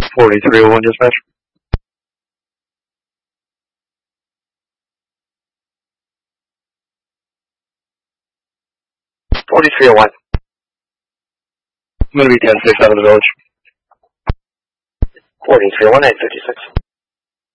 4301 dispatch. 4301. I'm going to be 10-6 out of the village. 4301 856.